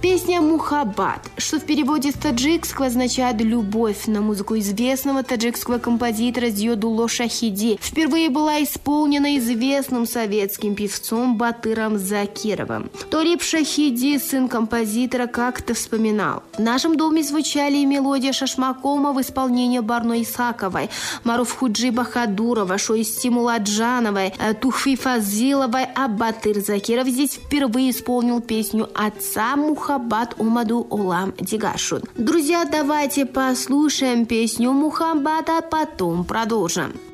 Песня «Мухаббат», что в переводе с таджикского означает «любовь», на музыку известного таджикского композитора Зиодулло Шахиди, впервые была исполнена известным советским певцом Батыром Закировым. Толиб Шахиди, сын композитора, как-то вспоминал: «В нашем доме звучали и мелодия Шашмакома в исполнении Барно Исаковой, Маруф-Худжи Бахадурова, Шоисти Муладжановой, Тухфи Фазиловой, а Батыр Закиров здесь впервые исполнил песню отца «Мухаббат Умаду Олам Дигашут». Друзья, давайте послушаем песню «Мухаббат», а потом продолжим.